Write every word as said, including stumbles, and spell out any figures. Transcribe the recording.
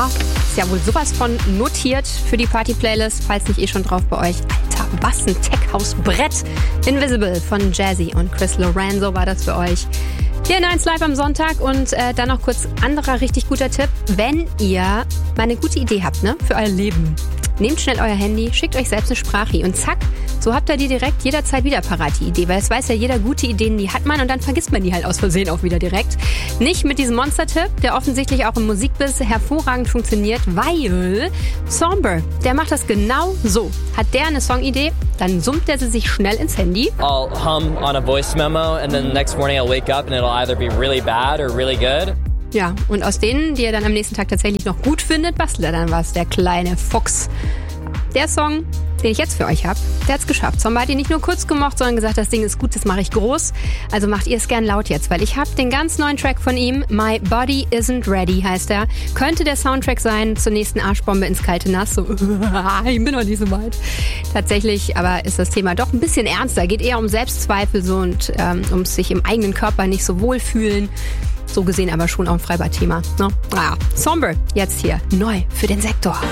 Ja, ist ja wohl sowas von notiert für die Party-Playlist, falls nicht eh schon drauf bei euch. Alter, was ein Tech-House-Brett. Invisible von Jazzy und Chris Lorenzo war das für euch. Hier in eins Live am Sonntag und äh, dann noch kurz anderer richtig guter Tipp. Wenn ihr mal eine gute Idee habt, ne, für euer Leben, nehmt schnell euer Handy, schickt euch selbst eine Sprache und zack, so habt ihr die direkt jederzeit wieder parat, die Idee. Weil es weiß ja jeder, gute Ideen, die hat man und dann vergisst man die halt aus Versehen auch wieder direkt. Nicht mit diesem Monster-Tipp, der offensichtlich auch im Musikbiss hervorragend funktioniert, weil Somber, der macht das genau so. Hat der eine Songidee, dann summt er sie sich schnell ins Handy. I'll hum on a voice memo and then the next morning I'll wake up and it'll either be really bad or really good. Ja, und aus denen, die er dann am nächsten Tag tatsächlich noch gut findet, bastelt er dann was, der kleine Fuchs. Der Song, den ich jetzt für euch habe, der hat's geschafft. Sommer hat ihn nicht nur kurz gemocht, sondern gesagt, das Ding ist gut, das mache ich groß. Also macht ihr es gern laut jetzt, weil ich habe den ganz neuen Track von ihm, My Body Isn't Ready heißt er. Könnte der Soundtrack sein zur nächsten Arschbombe ins kalte Nass. So, ich bin noch nicht so weit. Tatsächlich aber ist das Thema doch ein bisschen ernster. Geht eher um Selbstzweifel so und ähm, um sich im eigenen Körper nicht so wohlfühlen. So gesehen aber schon auch ein Freibad-Thema. Ne? Naja, Somber, jetzt hier neu für den Sektor.